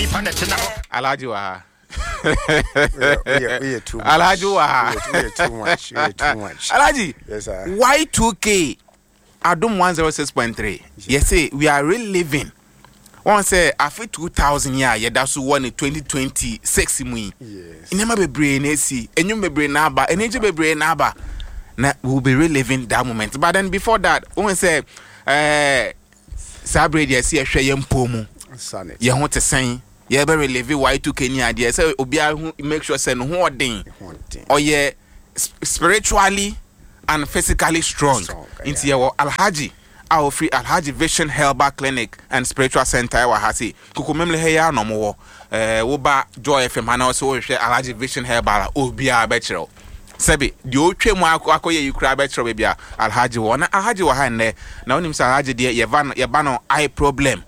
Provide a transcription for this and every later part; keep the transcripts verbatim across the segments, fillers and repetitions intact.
Alhaji wa. We are too much. Alhaji wa. We are too much. We are too much. Alhaji. Yes, sir. Y two K. Adum one oh six point three. Yes, say we are reliving. One say after two thousand year, yeah, that's one in twenty twenty-six mu. Yes. Inema be brain esi, enyum be brain naba, energy be brain naba. Na we will be reliving that moment. But then before that, one say eh Sabre dey see ehwe yem pomu. Sanity. Ye ho te sen. Ye be relive Y two K ni ade. Say obi a make sure say no ho odin. Or ye spiritually and physically strong. strong Into yeah. your Alhaji, our free Alhaji Vision Herbal Clinic and Spiritual Center wa hasi. Kukumemle he ya no mo. Eh wo ba Joy F M na so we Alhaji Vision Herbal obi a be chiro. Sebi di otwe mu akoye yikura be chiro be bia Alhaji wo na Alhaji wo ha nne na onim sa Alhaji de ye va no ye ba no eye problem.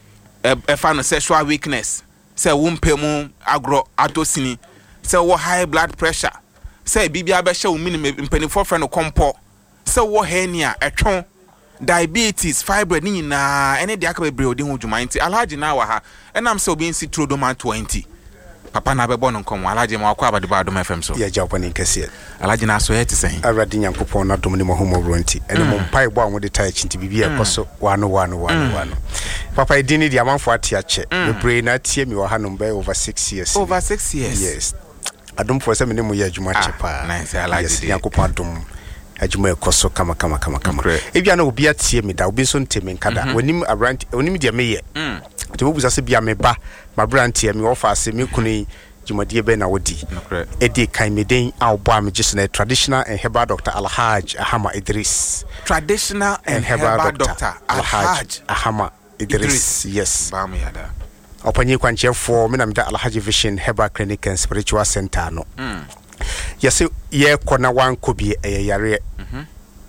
E e fa no sexual weakness. Say wumpe mu agro atosini. Say wo high blood pressure. Say bibia be hye wo mini mpanifo friend kompo. Say wo hernia etwon diabetes fibroid ni na ene de aka bebre odi ho dwuma nti Alhaji na wa ha enam say obi nsi Trodoman twenty. Papa na be bon nkom Alhaji ma akwa abade ba Adom F M so ya jaw panin kase Alhaji na so yeti sen Awrade Nyankopon na dom ni mo homo bronti ene mo mpai bo an wo de tai chinti bibia ekoso wano wano wano wano Papa edini di amanfo ate ache bebre na tie mi wo hanom be over six years over six years yes Adom for se me ne mo ya adwuma che pa nice Alhaji Nyankopon adom adwuma ekoso kama kama kama kama ebia na obi atie mi da obi so ntemi nkada onim abrant onim dia meye te mo busa se bia me ba ma brant ye me ofa ase me kunu jumadi be na wodi edi kan meden a obo am giso na traditional and herbal doctor Alhaji Ahama Idris traditional and herbal doctor Alhaji Ahama Idris yes ba mu yada opanyi kwanchefo me na me da Alhaji Vision Herbal Clinic and Spiritual Center no mm. yes ye kona wan kobi e yare mhm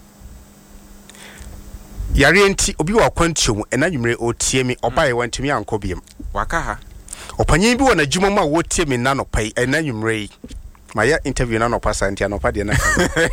yare nti obi wa kwantiom enanwumre otie mi oba ye wantumi ankobiem waka ha opanyin bi wona dwuma ma wotie mi na no pai enanwumre ma ya interview na no pasa ntia no pa de na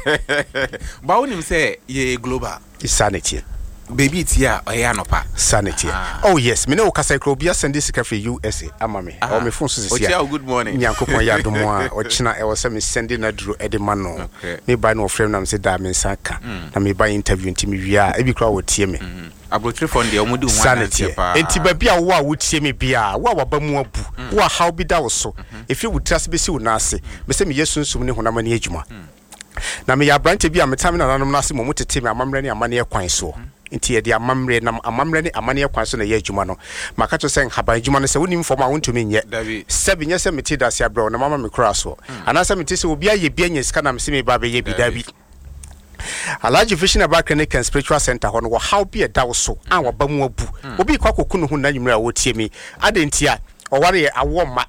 ba wonim say ye global sanity baby tia oya no pa sanity oh yes me no kasa krobia send this secretary U S A ama me o me phone so sia o good morning Nyankopon ya domo a o china e wo se me send na duro e de ma no me ba no frame na me se da me saka na me ba interview ntimi wia e bi kra wo tie me abrotre fond de omudi one sanity enti ba bia wo a wo tie me bia wo a waba mu abu wo a how bi da wo so if you would trust be si wo na ase me se me yesunsum ne honama ne adwuma na me ya branch bia me tam na nanom na ase mo motete me amamre ne amane kwan so nti ye de amamre na amamre ne amane kwan so na ye adwuma no maka to sen haban adwuma no se woni mfom a wontumi nye sebi nye se meti da se abro na mama me kura so ana se meti se obi aye bia nye sika na me se me ba be ye bi da bi Alhaji Vision Herbal Clinic and Spiritual Center hono wo how be da wo so an wo ba mu abu obi kwa kokunu hu na nwumre a wo tie mi adentia o ware ye awo ma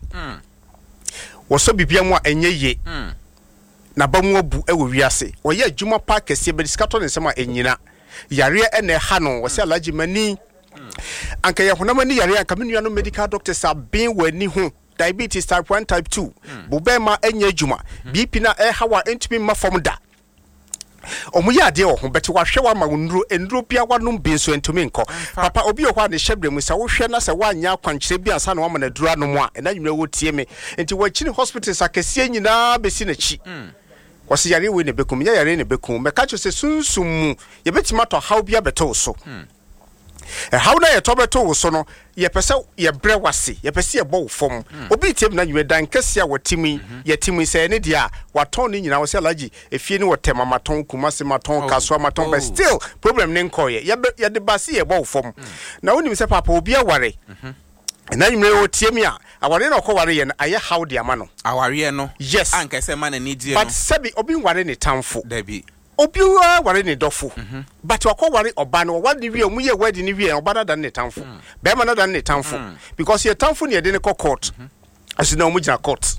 wo so bibia mu a enye ye na ba mu abu e wo wiase wo ye adwuma pa kese be sika to ne sema enyina yare ene ha no wo se Alhaji mani anka ye honama ni yare anka menua no medical doctors are being wani hu diabetes type one type two bobema enye adwuma B P na e hawa entumi ma fom da omu ya de ho beti wa hwe wa ma nduro nduro bia wa no bi so entumi nko papa obi o kwa ne hyebre mu sa wo hwe na sa wa nya kwankyere bia sa na wa ma na duro no mu a na nwumre wo tie me enti wa chini hospitals akasie nyina besi na chi wasi yare we ne bekum ya yare ne bekum me ka cho se sunsum ye betima to how bia beto so e how na ye to beto so no ye pese ye bre wase ye pese ye bo fom obi tie na nwumre dan kase a watimi ye timi se ne dia waton ni nyina wasi Alhaji efie ni wotema maton kumase maton kaso maton but still problem ne nkoye ye ye de base ye bo fom na wonim se papa obi aware na nwumre o tie mi a aware na okoware ye na aye how de ama no aware no yes anka se ma na ni die no but sebi obi ware ne tamfo dabi obi ware ne dofo but okoware oba no wade wi omu ye wade ni wi oba da ne tamfo be ma na da ne tamfo because ye tamfo ne de ne court asina omu gina court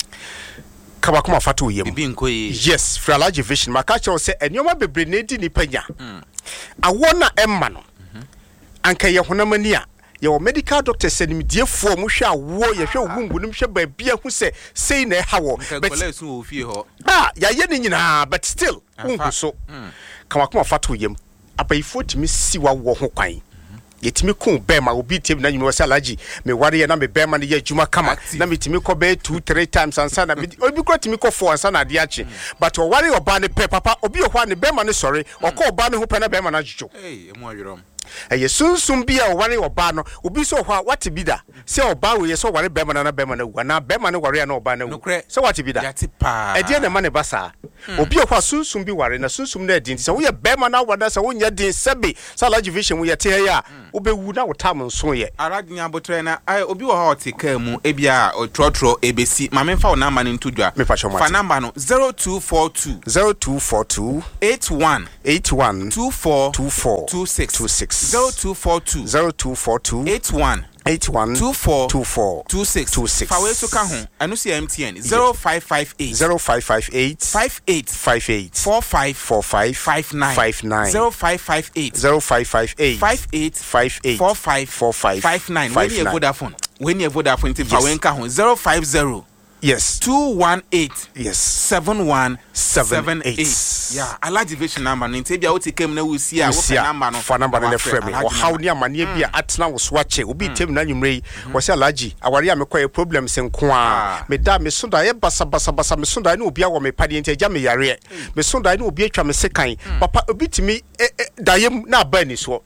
kaba kuma fatu yem bibi nkoyi yes for Alhaji Vision maka che say enioma bebre na di ni panya awona emma no anka ye honamani a ye medical doctor said me die fo mu hwe awo ye hwe ogungu nim hwe ba bia hu se sei na ha wo but so ofie ho ah ya ye ni nyina but still unhu so kama kuma fatu yem abayifo timi si wa wo ho kwan yetimi kun bema obi tem na nyume salaji me ware na me bema na ye adwuma kama na metimi ko be two three times ansa na obi ko timi ko four ansa na de ache but o ware oba ne pe papa obi o hwa ne bema ne sori o ko oba ne ho pe na bema na dwodwo eh emu awerom eye sunsum bia o ware oba no obi so hwa what bi da se oba we so ware bema na na bema na wu na bema ne ware na oba na wu so what bi da e de na ma ne basa obi o hwa sunsum bi ware na sunsum na edin se wo ye bema na wada se wo nya din sebe salaji vision wo ye te ya obewu na wotam nso ye aradnya abotre na ai obi wo ha otika mu ebia otrotro ebesi ma memfa wo na ma ne ntudwa fa number no zero two four two zero two four two eight one eight one two four two four two six two six zero two four two zero two four two eight one eight one two four two four two six two six fa we so ka ho anu si M T N zero five five eight zero five five eight five eight five eight four five four five five nine five nine zero five five eight zero five five eight five eight five eight four five four five five nine when you Vodafone when you Vodafone ti fa we ka ho zero five zero yes two one eight yes seven one seven eight yeah alaji vision number no ntebia wo tikem na wo si a wo pe number no fa number no frame o how ni amane bia atena wo so ache obi tem na nwumre wo se alaji aware a me koye problem sen ko a me da me so da ye basa basa basa me so da ne obi a wo me pade ntia ja me yare me so da ne obi atwa me sekan papa obi timi da yem na ba ni so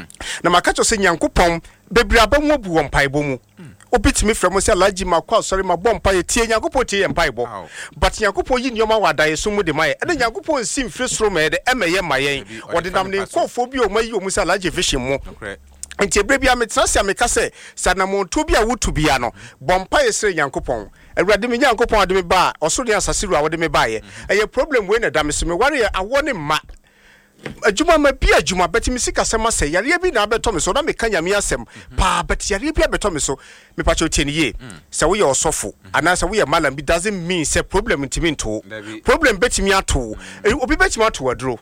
na makacho se nyankopon bebra ba mu obu wo mpaebo mu obitimi frem say alaji makwa sorry ma bom pa ye tie nyankopon tie ye mpaebo but nyankopon yi nyoma wadaye so mu de maye e nyankopon sim free soro me de emeye mayen wode nam ne nkofo bi o mayi o mu say alaji vision mu nti ebre bia metra sia meka se sanamonto bia wotu bia no bompa ye sere nyankopon awurade me nyankopon ade me ba oso de asasiru a wode me ba ye eye problem we na da me so me ware ye awo ne ma adwuma ma bi adwuma betimi sika sema se yare bi na abeto me so na me kanya me asem pa bet yare bi abeto me so me pa cho tieniye se wo ye osofo ana se wo ye malam bi doesn't mean say problem ntimi nto problem betimi ato obi betimi ato adro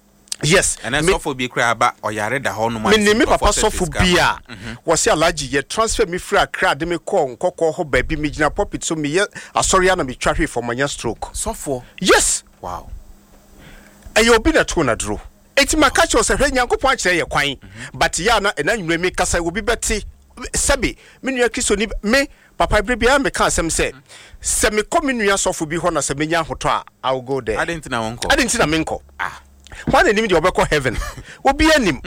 yes and so for be cry ba oyare da ho no ma me me papa sofo bia wo se alaji ye transfer me free akra de me call nkoko ho ba bi me gina poppet so me ye asori ana me twahwe for manya stroke sofo yes wow ayo obi na to na dro eti makacho se hwe nyankopon akire ye kwan but ya na ena nwure me kasa obi beti sabi me nua kristo ni me papa brebia me ka asem se se me ko me nua sofo bi ho na se menya hoto a I will go there adenti na wonko adenti na menko ah why enim de obekọ heaven obi anim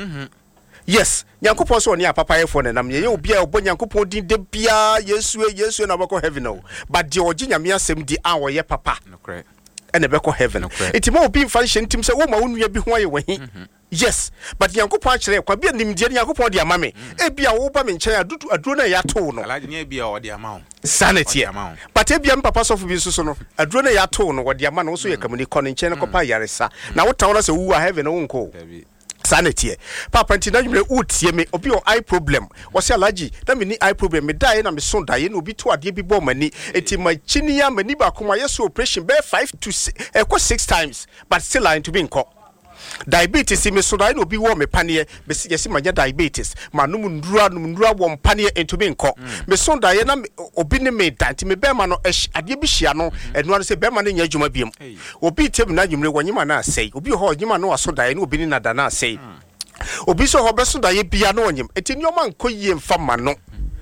yes nyankopon so oni apapa yefo na nam ye obi a obo nyankopon din de bia yesu yesu na obekọ heaven o but de ogi nyame asem di a wo ye papa no correct and ebeko heaven iti ma obi mfa hye ntim se wo ma wonua bi ho aye wahi yes but nyankopon akire kwa bia nimdie nyankopon de amame e bia wo ba me nchen adudu aduro na ya to no alaje ne bia wo de ama sanity but e bia papa sofo bi nso so no aduro na ya to no wo de ama no so ye kamuni kɔ ne nchen ko pa yaresa na wo tawo na se wo heaven wo nko sanity papa ntina nwure utie me obi o eye problem wo se alaji na me ni eye problem me dai na me so dai na obi to ade bi bo mani enti ma chini ya mani ba kuma yeso operation be five to six times but still line to be nko diabetes me so dai na obi wo me panie be se yesi manya diabetes manum ndura num ndura wo mpanie enti be nko me so dai na obi ne me danti me be ma no ade bi hia no eno no se be ma no nya adwuma biem obi tem na nwumre wonyima na asai obi ho onyima no aso dai na obi ni na da na asai obi so ho be so dai bia na onyim enti nyoma nkoyie mfa ma no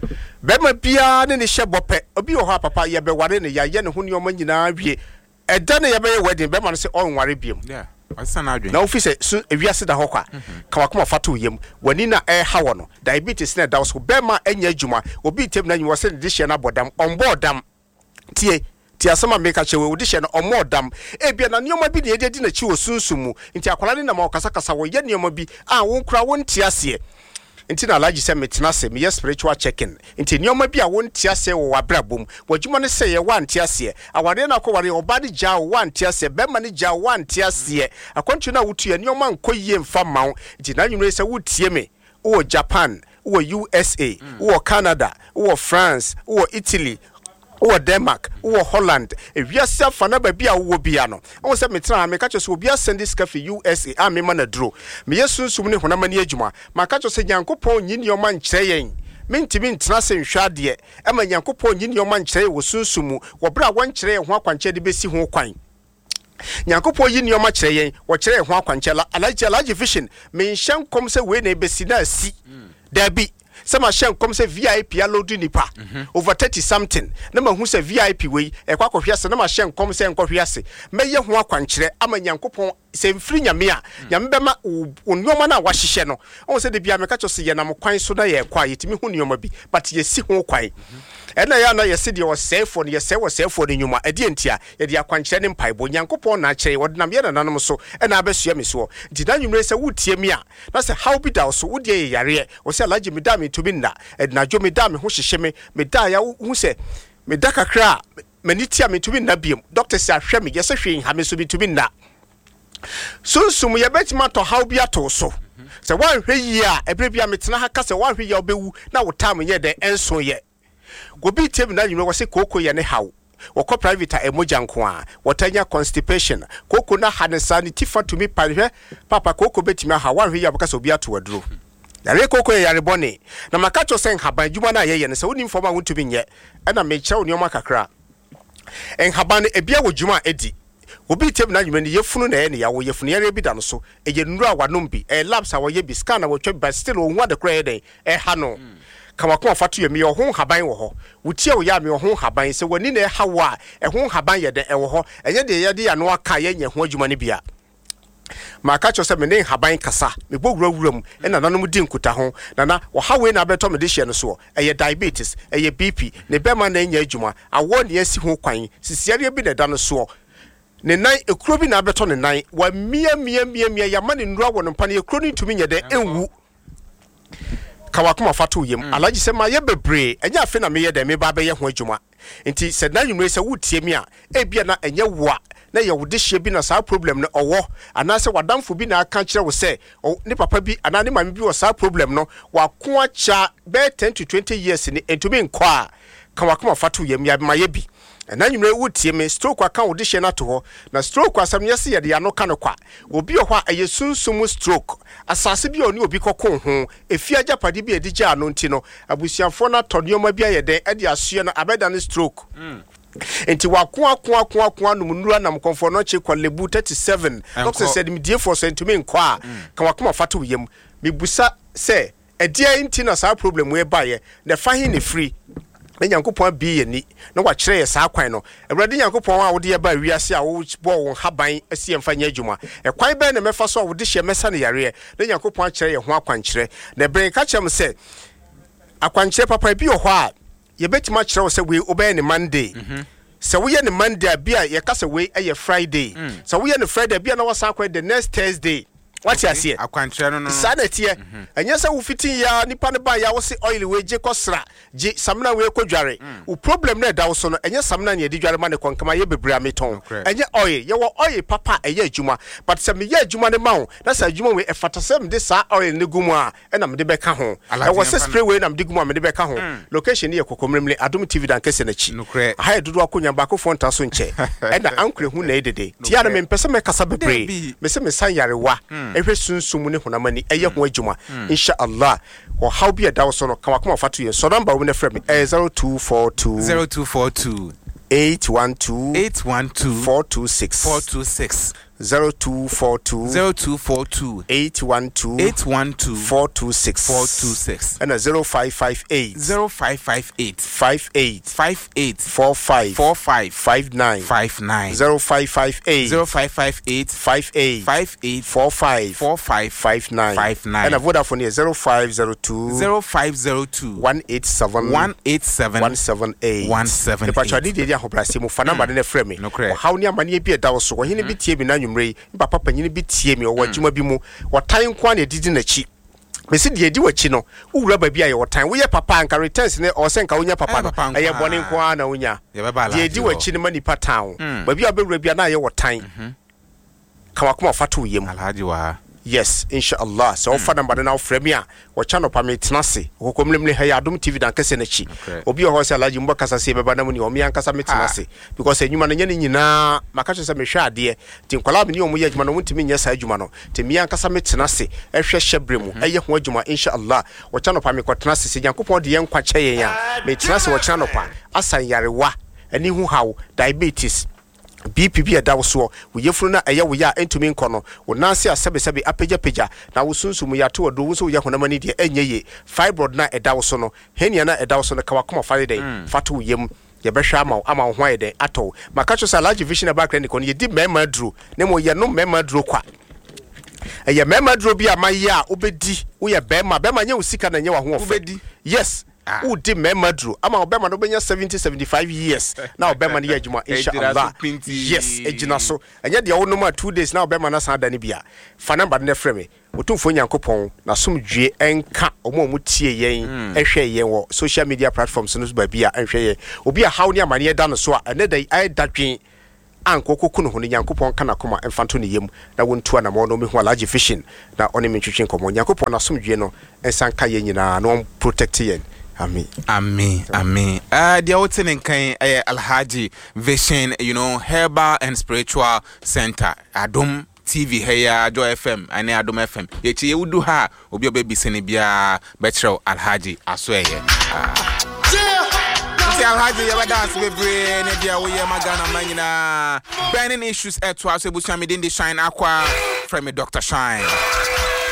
be ma bia ne ne hye bope obi ho papa ye be ware ne ya ye ne ho nyoma nyina wie eda ne ye be wedding be ma no se on ware biem yeah asana adwen na office so ewiase da hokwa ka wakoma fato yem wani na eh hawo no diabetes na da so be ma anya adwuma obi tem na nyi wose de hye na bodam on boardam tie tie asama meka chewe odi hye na on boardam e bia na nioma bi de edi na chi osunsumu nti akwala ne na ma okasa kasa wo ye nioma bi a won kura won tiase nti na alaji se metena se me spiritual check-in nti nioma bi a won tiase wo wabrabom wadwuma ne se ye wan tiase aware na akoware obade ja wan tiase be ma ne ja wan tiase akwantu na wutu ye nioma nkoyie mfa mawo nti na nwure se wutie me wo Japan wo U S A wo Canada wo France wo Italy wo Denmark wo Holland ewiase afana ba bia wo bia no wo se metra me ka so bia send this cafe U S A a me ma na dro me yesunsum ne honama ne adwuma ma ka so nyankopon nyini oma nkyere yen mentimi ntena se nhwade e ma nyankopon nyini oma nkyere wo sunsumu wo bra won kyere ho akwanche de besi ho kwan nyankopon yi nioma kyere yen wo kyere ho akwanche la alaji alaji vision me nhyankom se we na ebesi na asi Debbie. Some shen come say V I P allo nipa over thirty something. Na ma hu say V I P we e kwa kohwiase na ma shen come say enkohwiase. Meye ho akwankyere ama Nyankopon se mfiri nyame a nyame bema onwoma na wahyehye no. On say de bia meka cho se ye nam kwan so na ye kwa yetimi hu nyoma bi but ye si ho kwan. Ena ya na ye se de o sefo ne ye se wo sefo ne nyuma e de entia ye de akwankyere ne mpaebo Nyankopon na kyere wo de nam ye na nanom so e na abesua me so. Nti na nwumre se wutie mi a na se how bi da so wo de ye yare wo se alaji mi da mi to bi na e na jo mi da me ho hyehye me me da ya hu se me da kakra mani tia me to bi na biem doctor se ahwe me ye se hwe ha me so bi to bi na sunsum ye betima to how bi ato so se wan hwe yi a ebre bia metena ha ka se wan hwe ye obewu na wo tam ye de enso ye gobi tem na nyume wo se koko ye ne haw woko private a emoja nko a wotanya constipation koko na hanesa ni tifa to me parhwe papa koko betima ha wan hwe ye abaka se obi ato aduro yare koko ye yare bone na makacho sen haban juma na ye ye ne se woni mfoma wontu bi nye na me kyew ne oma kakra en haban ebia wo juma edi obi tem na nyuma ne yefunu na ye ne yawo yefunu yare bi da no so eye nuru a wanom bi e labs a wo ye bi scan na wo twa but still wo de kra ye den e ha no kama ko afatu ye me ho haban wo ho wutie wo ya me ho haban se wani na e ha wo a e ho haban ye den e wo ho enye de ye de ya no aka ye nya ho adwuma ne bia maka cho se me ne haban kasa me bogura wuram e na nanom di nkuta ho na na wo ha we na beto me de hye no so eye diabetes eye B P ne bema na nya adwuma awo ne asi ho kwan sisiare bi ne da no so ne nan ekuro bi na beto ne nan wa mia mia mia mia ya ma ne nru awo no mpa ne ekuro ni tumi nya de enwu kawakuma fatu yem mm. Alaji se ma ye bebre enya afi na me ye de me ba be ye ho adwuma nti se na nwumre se wutie mi a e bia na enye wo a na ye wode hye bi na sa problem no owo ana se wadamfo bi na aka kire wo se ne papa bi ana ne mame bi wo sa problem no wa ko acha be ten to twenty years ni entumi nkọ a kawakuma fatu yem ya ma ye bi na nwumre wutie me stroke aka wode hye na to ho na stroke asam yesi ye de ya no ka no kwa obi ho a eye sunsum stroke asase bi oni obi kokon ho efi agapade bi edi gya no nti no abusiafo na todioma bi ayede e de asoe no abeda ne stroke mm. Enti wako ako ako ako anum nura nam konfo no che kwalebu thirty-seven doctor said me die for sentiment nkwa a ka wakoma fato yem me busa se edia nti na sa problem we baye na fahin ne free na Nyankopon bi ye ni na wa kire ye sa kwan no Ewrade Nyankopon a wo de ye ba wiase a wo bo wo haban asi emfanya adwuma e kwan be na mefa so wo de hye mesa ne yare na Nyankopon a kire ye ho akwankire na bren ka kyem se akwankire papa bi ho a ye betima kire wo se we obey ne Monday se wo ye ne Monday bia ye ka se we eye Friday se wo ye ne Friday bia na wo sa kwan the next Thursday. What you see? Akwankyere no no. Sanity. Enye se wo fitin ya nipa ne ba ya wo se oil we je kosra, je samna we kodware. Wo problem na da wo so no enye samna ne di dware ma ne konkama ye bebre ameton. Enye oil, ye wo oil papa eye adwuma, but se me ye adwuma ne ma wo, na sa adwuma we e fata se me de sa oil ne gumu a e na me de beka ho. E wo se spray we na me de gumu a me de beka ho. Location ye kokomremle Adom T V dan kese na chi. Ha ye dodo akonya ba ko fonta so nche. E na ankre hu na edede. Ti ya na me pese me kasa bebre. Me se me san yarewa. Ehwe sunsum ne honamani eye ho adwuma inshallah wo how be da so no kawakoma fatu ye so number we na frame zero two four two zero two four two eight one two eight one two four two six four two six zero two four two zero two four two eight one two eight one two four two six four two six and a zero five five eight zero five five eight five eight five eight four five four five five nine five nine zero five five eight zero five five eight five eight five eight four five four five five nine five nine and a Vodafone is zero five zero two zero five zero two one eight seven one eight seven one seven eight one seven the patch adi dey ahobrase mu fa number na frame me how ni amane bi da wo so wo hene bi tie bi na nwumre papa panyini bi tie mi o wadwuma bi mu wotan kwa na didi na chi mesi de edi wachi no wura ba bi aye wotan wo ye papa anka returns ne o se nka wonya papa no aye bone kwa na wonya de edi wachi ne mani patan ba bi abewura bi na aye wotan kawa kuma fatu yem alhaji wa yes inshallah so mm. fa number na frame a wo channel pa me tenase kokomlemle ha ya Adom T V dan kese na chi obi ho se alhaji mbo kasa se beba na mu ni o mi ankasa me tenase because enyuma na nyane nyina maka cho se me hwa ade ti nkwala me ni o mu ye adwuma no muntimi nya sa adwuma no ti mi ankasa me tenase ehwe hyebre mu eye ho adwuma inshallah wo channel pa me ko tenase se Nyankopon de ye nkwa kye ye ya me tenase wo channel pa asan yarewa ani hu hawo diabetes B P B ɛda wo so wo yefunu na ɛyɛ wo ya entumi nkɔ no wo nanse asebe sebe apagya pagya na wo sunsum ya to do wo so wo honam ni de enye ye fibroid na ɛda wo so no henia na ɛda wo so no ka wakoma fare de fato wo yem ye behwa ama ama ho aye de ato maka cho sa large vision back clinic no ye di mema duro ne mo ye no mema duro kwa eye mema duro bi amaye a obedi wo ye bema bema nye wo sika na nye wa ho ofedi yes who did memadru ama obema no benya seventy seventy-five years na obema ne adwuma inshallah yes ejina so enya de wo no ma two days na obema na san da ne bia fa number ne frɛ me otumfo nyankopɔn na somdwe enka omo omo tie yen ehwɛ yen wo social media platforms no ba bia ehwɛ yen obi a haw ne amane da no so a ene da ai dadwen ankoko kuno ho ne nyankopɔn kana koma emfanto ne yem na wontua na mo no me ho large fishing na one me twetwe nkomo nyankopɔn na somdwe no ensan ka yen nyina no protect yen. Amen. Amen. Amen. Uh, the outside kind uh, Alhaji Vision, you know, Herbal and Spiritual Center. Adom T V here, Joy F M, and Adom F M. Yet you would do her, or be a baby Senibia, Betro Alhaji, I swear. Alhaji, you dance with brain, and dear, we are Magana Manina. Burning issues at Twas, Bushami, the Shine Aqua, from Doctor Shine.